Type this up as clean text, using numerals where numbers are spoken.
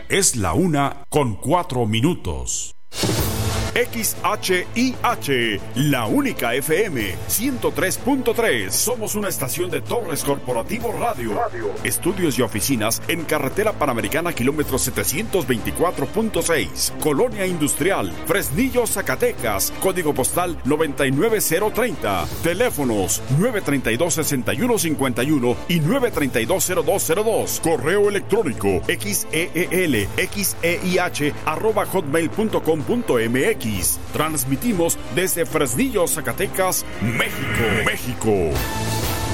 Es la 1:04. XHIH, la única FM 103.3. Somos una estación de Torres Corporativo Radio. Estudios y oficinas en Carretera Panamericana, kilómetro 724.6. Colonia Industrial, Fresnillo, Zacatecas. Código postal 99030. Teléfonos 932-6151 y 932-0202. Correo electrónico xeelxeih@hotmail.com.mx. Transmitimos desde Fresnillo, Zacatecas, México.